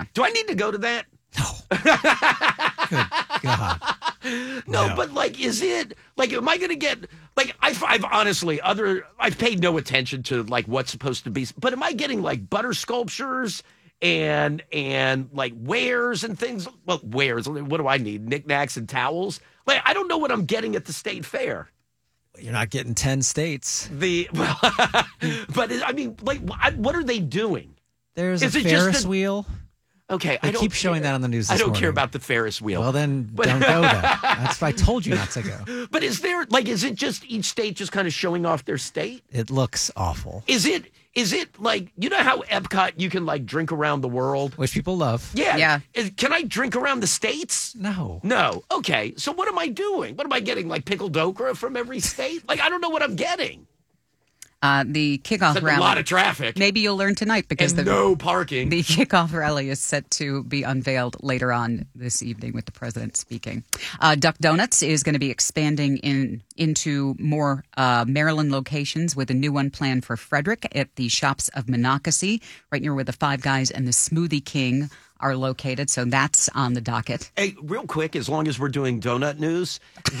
Do I need to go to that? No. Good God. No, but like, is it like, am I going to get like, I've honestly I've paid no attention to like what's supposed to be, but am I getting like butter sculptures and like wares and things? Well, wares, what do I need? Knickknacks and towels? Like, I don't know what I'm getting at the state fair. You're not getting 10 states. But I mean, like, what are they doing? There's Is a it just Ferris wheel. Okay, They keep showing that on the news this I don't morning. care about the Ferris wheel. Well, then don't go there. That's why I told you not to go. But is it just each state just kind of showing off their state? It looks awful. Is it like, you know how Epcot, you can like drink around the world? Which people love. Yeah. Can I drink around the states? No. No. Okay. So what am I doing? What am I getting? Like pickled okra from every state? Like, I don't know what I'm getting. The kickoff rally. A lot of traffic. Maybe you'll learn tonight because no parking. The kickoff rally is set to be unveiled later on this evening with the president speaking. Duck Donuts is going to be expanding into more Maryland locations with a new one planned for Frederick at the Shops of Monocacy, right near where the Five Guys and the Smoothie King are located. So that's on the docket. Hey, real quick, as long as we're doing donut news,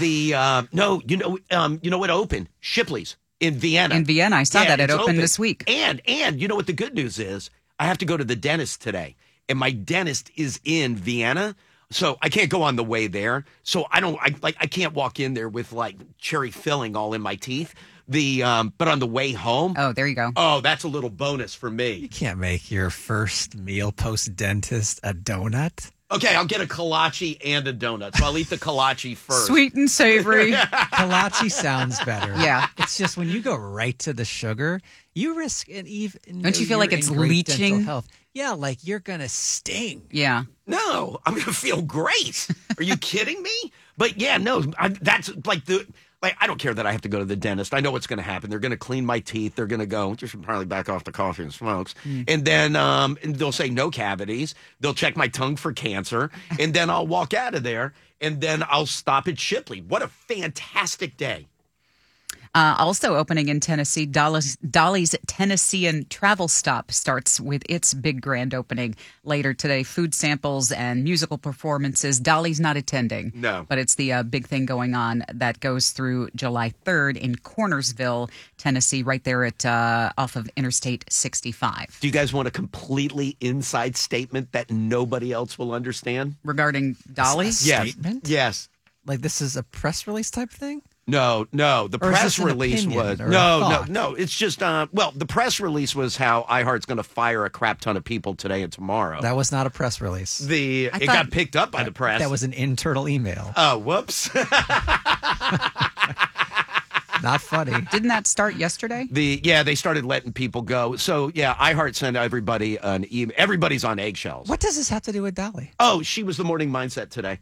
what opened? Shipley's. In Vienna. I saw that. It opened this week. And you know what the good news is? I have to go to the dentist today. And my dentist is in Vienna. So I can't go on the way there. So I can't walk in there with like cherry filling all in my teeth. But on the way home. Oh, there you go. Oh, that's a little bonus for me. You can't make your first meal post-dentist a donut. Okay, I'll get a kolache and a donut. So I'll eat the kolache first. Sweet and savory. Kolache sounds better. Yeah. It's just when you go right to the sugar, you risk an even. Don't you feel like it's leaching? Health. Yeah, like you're going to sting. Yeah. No, I'm going to feel great. Are you kidding me? But yeah, no, that's like I don't care that I have to go to the dentist. I know what's going to happen. They're going to clean my teeth. They're going to go, you should probably back off the coffee and smokes. And then and they'll say no cavities. They'll check my tongue for cancer. And then I'll walk out of there. And then I'll stop at Shipley. What a fantastic day. Also opening in Tennessee, Dolly's Tennessean Travel Stop starts with its big grand opening later today. Food samples and musical performances. Dolly's not attending. No. But it's the big thing going on that goes through July 3rd in Cornersville, Tennessee, right there at off of Interstate 65. Do you guys want a completely inside statement that nobody else will understand? Regarding Dolly? Statement? Yes. Like this is a press release type thing? No. The press release was no. It's just the press release was how iHeart's going to fire a crap ton of people today and tomorrow. That was not a press release. It got picked up by the press. That was an internal email. Oh, whoops. Not funny. Didn't that start yesterday? They started letting people go. So iHeart sent everybody an email. Everybody's on eggshells. What does this have to do with Dolly? Oh, she was the morning mindset today.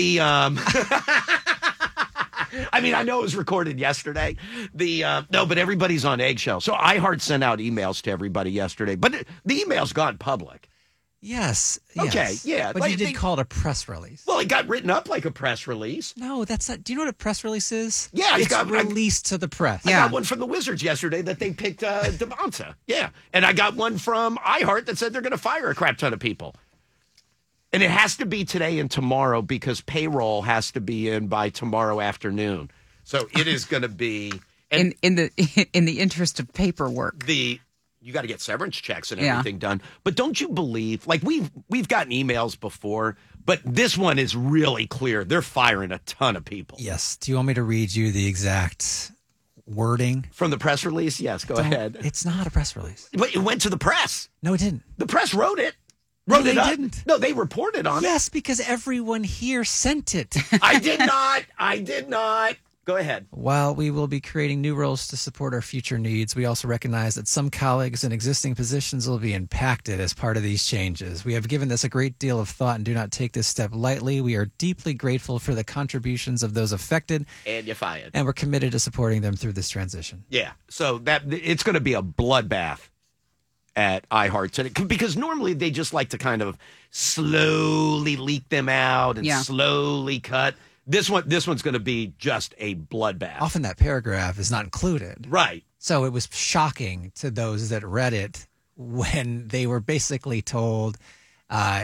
I mean, I know it was recorded yesterday. But everybody's on eggshells. So iHeart sent out emails to everybody yesterday, but the email's gone public. Yes. Okay, yeah. But you did call it a press release. Well, it got written up like a press release. No, that's not. Do you know what a press release is? Yeah, it's released to the press. I got one from the Wizards yesterday that they picked Devonta. Yeah, and I got one from iHeart that said they're going to fire a crap ton of people. And it has to be today and tomorrow because payroll has to be in by tomorrow afternoon. So it is going to be in the interest of paperwork. You got to get severance checks and everything done. But don't you believe? Like we've gotten emails before, but this one is really clear. They're firing a ton of people. Yes. Do you want me to read you the exact wording from the press release? Yes. Go ahead. It's not a press release. But it went to the press. No, it didn't. The press wrote it. No, they didn't. No, they reported on it. Yes, because everyone here sent it. I did not. Go ahead. While we will be creating new roles to support our future needs, we also recognize that some colleagues in existing positions will be impacted as part of these changes. We have given this a great deal of thought and do not take this step lightly. We are deeply grateful for the contributions of those affected. And you're fired. And we're committed to supporting them through this transition. Yeah. So it's going to be a bloodbath at iHeart today, because normally they just like to kind of slowly leak them out and slowly cut. This one's going to be just a bloodbath. Often that paragraph is not included. Right. So it was shocking to those that read it when they were basically told